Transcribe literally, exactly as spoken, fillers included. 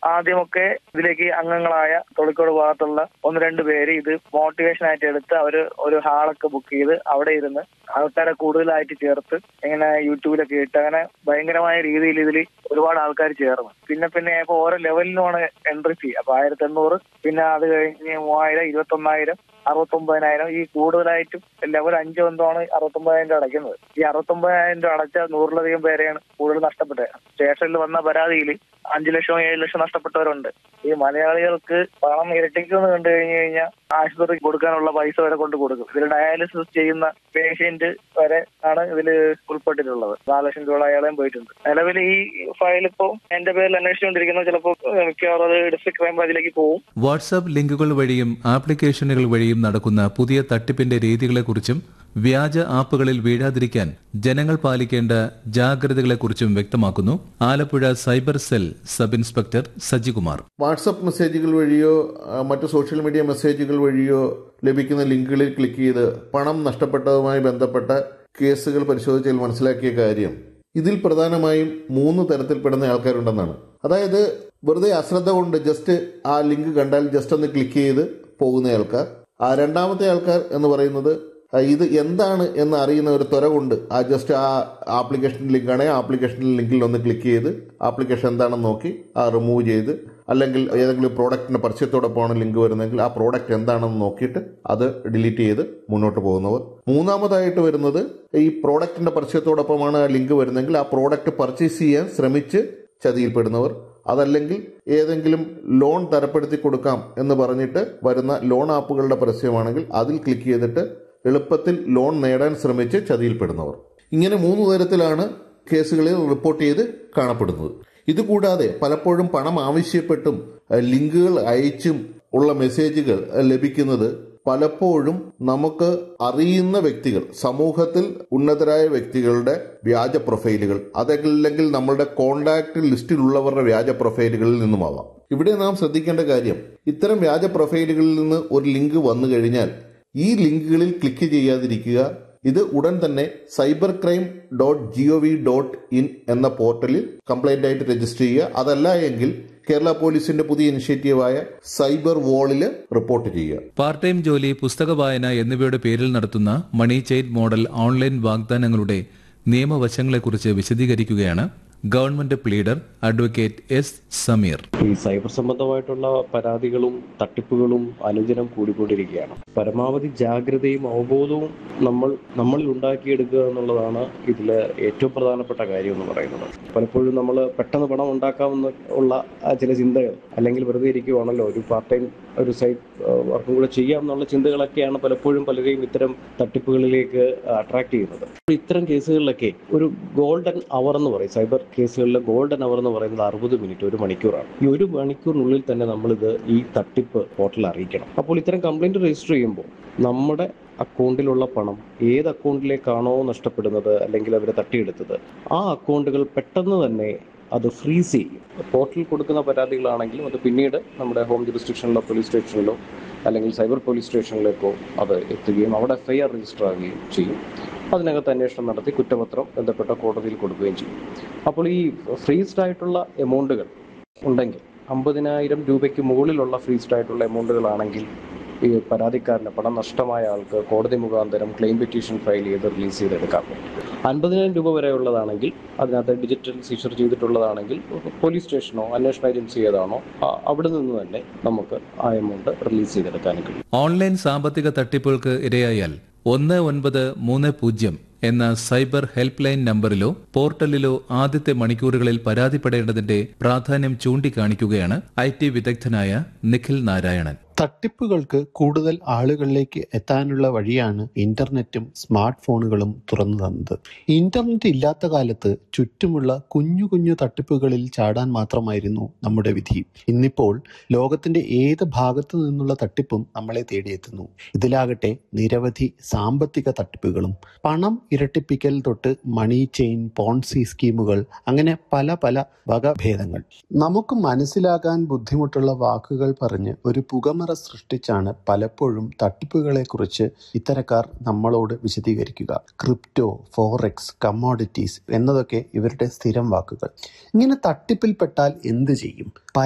ആദ്യമൊക്കെ ഇതിലേക്ക് അംഗങ്ങളായ തൊളിക്കോട് ഭാഗത്തുള്ള ഒന്ന് രണ്ട് പേര് ഇത് മോട്ടിവേഷൻ ആയിട്ട് എടുത്ത് അവര് ഒരു ഹാളൊക്കെ ബുക്ക് ചെയ്ത് അവിടെ ഇരുന്ന് ആൾക്കാരെ കൂടുതലായിട്ട് ചേർത്ത് ഇങ്ങനെ യൂട്യൂബിലൊക്കെ ഇട്ട് അങ്ങനെ ഭയങ്കരമായ രീതിയിൽ ഇതിൽ ഒരുപാട് ആൾക്കാർ ചേർന്നു. പിന്നെ പിന്നെ ഇപ്പൊ ഓരോ ലെവലിനുമാണ് എൻട്രി ഫീ. അപ്പൊ ആയിരത്തി എണ്ണൂറ്, പിന്നെ അത് കഴിഞ്ഞ് മൂവായിരം, ഇരുപത്തി ഒന്നായിരം, അറുപത്തി ഒമ്പതിനായിരം. ഈ കൂടുതലായിട്ടും ലെവൽ അഞ്ചോ എന്തോണ് അറുപത്തി ഒമ്പതിനായിരം രൂപ അടയ്ക്കുന്നത്. ഈ അറുപത്തി ഒമ്പതിനായിരം രൂപ അടച്ച നൂറിലധികം പേരെയാണ് കൂടുതൽ നഷ്ടപ്പെട്ടത്. സ്റ്റേഷനിൽ വന്ന പരാതിയിൽ അഞ്ചു ലക്ഷം ഏഴ് ലക്ഷം നഷ്ടപ്പെട്ടവരുണ്ട്. ഈ മലയാളികൾക്ക് പണം ഇരട്ടിക്കുമെന്ന് കണ്ടു കഴിഞ്ഞു കഴിഞ്ഞാൽ ആശുപത്രിക്ക് കൊടുക്കാനുള്ള പൈസ വരെ കൊണ്ട് കൊടുക്കും. ഇതിൽ ഡയാലിസിസ് ചെയ്യുന്ന പേഷ്യന്റ് വരെ ആണ് ഇതിൽ ഉൾപ്പെട്ടിട്ടുള്ളത്. നാല് ലക്ഷം രൂപ അയാളെയും പോയിട്ടുണ്ട്. നിലവിൽ ഈ ഫയൽ ഇപ്പോൾ എന്റെ പേരിൽ അന്വേഷിച്ചുകൊണ്ടിരിക്കുന്നത്. ചിലപ്പോൾ മിക്കവാറും അത് ഡിസ്ട്രിക്ട് ക്രൈംബ്രാഞ്ചിലേക്ക് പോകും. വാട്സാപ്പ് ലിങ്കുകൾ വഴിയും ആപ്ലിക്കേഷനുകൾ വഴിയും നടക്കുന്ന പുതിയ തട്ടിപ്പിന്റെ രീതികളെക്കുറിച്ചും വ്യാജ ആപ്പുകളിൽ വീഴാതിരിക്കാൻ ജനങ്ങൾ പാലിക്കേണ്ട ജാഗ്രതകളെക്കുറിച്ചും വ്യക്തമാക്കുന്നു Alappuzha cyber cell sub inspector Sajikumar. WhatsApp മെസ്സേജുകൾ വഴിയോ മറ്റു സോഷ്യൽ മീഡിയ മെസ്സേജുകൾ വഴിയോ ലഭിക്കുന്ന ലിങ്കുകളിൽ ക്ലിക്ക് ചെയ്ത് പണം നഷ്ടപ്പെട്ടതുമായി ബന്ധപ്പെട്ട കേസുകൾ പരിശോധിച്ചാൽ മനസ്സിലാക്കിയ കാര്യം, ഇതിൽ പ്രധാനമായും മൂന്ന് തരത്തിൽപ്പെടുന്ന ആൾക്കാരുണ്ടെന്നാണ്. അതായത് വെറുതെ അശ്രദ്ധ കൊണ്ട് ജസ്റ്റ് ആ ലിങ്ക് കണ്ടാൽ ജസ്റ്റ് ഒന്ന് ക്ലിക്ക് ചെയ്ത് പോകുന്ന ആൾക്കാർ. ആ രണ്ടാമത്തെ ആൾക്കാർ എന്ന് പറയുന്നത് ഇത് എന്താണ് എന്ന് അറിയുന്ന ഒരു ത്വര കൊണ്ട് ആ ജസ്റ്റ് ആ ആപ്ലിക്കേഷൻ ലിങ്കാണെങ്കിൽ ആപ്ലിക്കേഷൻ ലിങ്കിൽ ഒന്ന് ക്ലിക്ക് ചെയ്ത് ആപ്ലിക്കേഷൻ എന്താണെന്ന് നോക്കി ആ റിമൂവ് ചെയ്ത്, അല്ലെങ്കിൽ ഏതെങ്കിലും പ്രോഡക്റ്റിന്റെ പരിചയത്തോടൊപ്പമാണ് ലിങ്ക് വരുന്നതെങ്കിൽ ആ പ്രോഡക്റ്റ് എന്താണെന്ന് നോക്കിയിട്ട് അത് ഡിലീറ്റ് ചെയ്ത് മുന്നോട്ട് പോകുന്നവർ. മൂന്നാമതായിട്ട് വരുന്നത് ഈ പ്രോഡക്റ്റിന്റെ പരിചയത്തോടൊപ്പമാണ് ആ ലിങ്ക് വരുന്നതെങ്കിൽ ആ പ്രോഡക്റ്റ് പർച്ചേസ് ചെയ്യാൻ ശ്രമിച്ച് ചതിയിൽപ്പെടുന്നവർ. അതല്ലെങ്കിൽ ഏതെങ്കിലും ലോൺ തരപ്പെടുത്തി കൊടുക്കാം എന്ന് പറഞ്ഞിട്ട് വരുന്ന ലോൺ ആപ്പുകളുടെ പരസ്യമാണെങ്കിൽ അതിൽ ക്ലിക്ക് ചെയ്തിട്ട് എളുപ്പത്തിൽ ലോൺ നേടാൻ ശ്രമിച്ച് ചതിയിൽപ്പെടുന്നവർ. ഇങ്ങനെ മൂന്ന് തരത്തിലാണ് കേസുകളിൽ റിപ്പോർട്ട് ചെയ്ത് കാണപ്പെടുന്നത്. ഇതുകൂടാതെ പലപ്പോഴും പണം ആവശ്യപ്പെട്ടും ലിങ്കുകൾ അയച്ചും ഉള്ള മെസ്സേജുകൾ ലഭിക്കുന്നത് പലപ്പോഴും നമുക്ക് അറിയുന്ന വ്യക്തികൾ, സമൂഹത്തിൽ ഉന്നതരായ വ്യക്തികളുടെ വ്യാജ പ്രൊഫൈലുകൾ, അതല്ലെങ്കിൽ നമ്മളുടെ കോണ്ടാക്ട് ലിസ്റ്റിലുള്ളവരുടെ വ്യാജ പ്രൊഫൈലുകളിൽ നിന്നുമാവാം. ഇവിടെ നാം ശ്രദ്ധിക്കേണ്ട കാര്യം, ഇത്തരം വ്യാജ പ്രൊഫൈലുകളിൽ നിന്ന് ഒരു ലിങ്ക് വന്നു കഴിഞ്ഞാൽ ഈ ലിങ്കുകളിൽ ക്ലിക്ക് ചെയ്യാതിരിക്കുക. ഇത് ഉടൻ തന്നെ cyber crime dot G O V dot in എന്ന പോർട്ടലിൽ കംപ്ലൈന്റ് ആയിട്ട് രജിസ്റ്റർ ചെയ്യുക. അതല്ല എങ്കിൽ കേരള പോലീസിന്റെ പുതിയ ഇനിഷ്യേറ്റീവായ സൈബർ വാളിൽ റിപ്പോർട്ട് ചെയ്യുക. പാർട്ട് ടൈം ജോലി, പുസ്തക വായന എന്നിവയുടെ പേരിൽ നടത്തുന്ന മണി ചെയിൻ മോഡൽ ഓൺലൈൻ വാഗ്ദാനങ്ങളുടെ നിയമവശങ്ങളെക്കുറിച്ച് വിശദീകരിക്കുകയാണ് government pleader advocate S Sameer. ഈ സൈബർ സംബന്ധമായിട്ടുള്ള പരാതികളും തട്ടിപ്പുകളും അനുദിനം കൂടിക്കൊണ്ടിരിക്കുകയാണ്. പരമാവധി ജാഗ്രതയും അവബോധവും നമ്മൾ നമ്മളിൽ ഉണ്ടാക്കിയെടുക്കുക എന്നുള്ളതാണ് ഇതിലെ ഏറ്റവും പ്രധാനപ്പെട്ട കാര്യം എന്ന് പറയുന്നത്. പലപ്പോഴും നമ്മൾ പെട്ടെന്ന് പണം ഉണ്ടാക്കാമെന്ന് ഉള്ള ചില ചിന്തകൾ, അല്ലെങ്കിൽ വെറുതെ ഇരിക്കുവാണല്ലോ ഒരു പാർട്ട് ടൈം ഒരു സൈഡ് വർക്കും കൂടെ ചെയ്യാം എന്നുള്ള ചിന്തകളൊക്കെയാണ് പലപ്പോഴും പലരെയും ഇത്തരം തട്ടിപ്പുകളിലേക്ക് അട്രാക്ട് ചെയ്യുന്നത്. ഇത്തരം കേസുകളിലൊക്കെ ഒരു ഗോൾഡൻ അവർ എന്ന് പറയും, സൈബർ കേസുകളിലെ ഗോൾഡൻ അവർ എന്ന് പറയുന്നത് അറുപത് മിനിറ്റ് ഒരു മണിക്കൂറാണ്. ഈ ഒരു മണിക്കൂറിനുള്ളിൽ തന്നെ നമ്മളിത് ഈ തട്ടിപ്പ് പോർട്ടലിൽ അറിയിക്കണം. അപ്പോൾ ഇത്തരം കംപ്ലൈന്റ് രജിസ്റ്റർ ചെയ്യുമ്പോൾ നമ്മുടെ അക്കൗണ്ടിലുള്ള പണം ഏത് അക്കൗണ്ടിലേക്കാണോ നഷ്ടപ്പെടുന്നത് അല്ലെങ്കിൽ അവരെ തട്ടിയെടുത്തത് ആ അക്കൗണ്ടുകൾ പെട്ടെന്ന് തന്നെ അത് ഫ്രീസ് ചെയ്യും. പോർട്ടലിൽ കൊടുക്കുന്ന പരാതികളാണെങ്കിലും അത് പിന്നീട് നമ്മുടെ ഹോം ജുറിസ്ഡിക്ഷനിലോ പോലീസ് സ്റ്റേഷനിലോ അല്ലെങ്കിൽ സൈബർ പോലീസ് സ്റ്റേഷനിലേക്കോ അത് എത്തുകയും അവിടെ എഫ് ഐ ആർ രജിസ്റ്റർ ആകുകയും ചെയ്യും. അതിനകത്ത് അന്വേഷണം നടത്തി കുറ്റപത്രം ബന്ധപ്പെട്ട കോടതിയിൽ കൊടുക്കുകയും ചെയ്യും. അപ്പോൾ ഈ ഫ്രീസ്ഡ് ആയിട്ടുള്ള എമൗണ്ടുകൾ ഉണ്ടെങ്കിൽ, അമ്പതിനായിരം രൂപയ്ക്ക് മുകളിലുള്ള ഫ്രീസ്ഡ് ആയിട്ടുള്ള എമൗണ്ടുകളാണെങ്കിൽ ഈ പരാതിക്കാരന് പണം നഷ്ടമായ ആൾക്ക് കോടതി മുഖാന്തരം ക്ലെയിം പെറ്റീഷൻ ഫയൽ ചെയ്ത് റിലീസ് ചെയ്തെടുക്കാൻ പറ്റും. അൻപതിനായിരം രൂപ വരെ ഉള്ളതാണെങ്കിൽ, അതിനകത്ത് ഡിജിറ്റൽ സീഷർ ചെയ്തിട്ടുള്ളതാണെങ്കിൽ പോലീസ് സ്റ്റേഷനോ അന്വേഷണ ഏജൻസി ഏതാണോ അവിടെ നിന്ന് തന്നെ നമുക്ക് ആ എമൗണ്ട് റിലീസ് ചെയ്തെടുക്കാനും കഴിയും. ഓൺലൈൻ സാമ്പത്തിക തട്ടിപ്പുകൾക്ക് ഇരയായാൽ ഒന്ന് ഒൻപത് മൂന്ന് പൂജ്യം എന്ന സൈബർ ഹെൽപ്പ് ലൈൻ നമ്പറിലോ പോർട്ടലിലോ ആദ്യത്തെ മണിക്കൂറുകളിൽ പരാതിപ്പെടേണ്ടതിന്റെ പ്രാധാന്യം ചൂണ്ടിക്കാണിക്കുകയാണ് ഐ ടി വിദഗ്ധനായ നിഖിൽ നാരായണൻ. തട്ടിപ്പുകൾക്ക് കൂടുതൽ ആളുകളിലേക്ക് എത്താനുള്ള വഴിയാണ് ഇന്റർനെറ്റും സ്മാർട്ട് ഫോണുകളും തുറന്നു തന്നത്. ഇന്റർനെറ്റ് ഇല്ലാത്ത കാലത്ത് ചുറ്റുമുള്ള കുഞ്ഞു കുഞ്ഞു തട്ടിപ്പുകളിൽ ചാടാൻ മാത്രമായിരുന്നു നമ്മുടെ വിധി. ഇന്നിപ്പോൾ ലോകത്തിന്റെ ഏത് ഭാഗത്തു നിന്നുള്ള തട്ടിപ്പും നമ്മളെ തേടിയെത്തുന്നു. ഇതിലാകട്ടെ നിരവധി സാമ്പത്തിക തട്ടിപ്പുകളും, പണം ഇരട്ടിപ്പിക്കൽ തൊട്ട് മണി ചെയിൻ, പോൺസി സ്കീമുകൾ, അങ്ങനെ പല പല വകഭേദങ്ങൾ. നമുക്ക് മനസ്സിലാകാൻ ബുദ്ധിമുട്ടുള്ള വാക്കുകൾ പറഞ്ഞ് ഒരു പുകമറ സൃഷ്ടിച്ചാണ് പലപ്പോഴും തട്ടിപ്പുകളെ കുറിച്ച് ഇത്തരക്കാർ നമ്മളോട് വിശദീകരിക്കുക. ക്രിപ്റ്റോ, ഫോറക്സ്, കമ്മോഡിറ്റീസ് എന്നതൊക്കെ ഇവരുടെ സ്ഥിരം വാക്കുകൾ. ഇങ്ങനെ തട്ടിപ്പിൽപ്പെട്ടാൽ എന്ത് ചെയ്യും?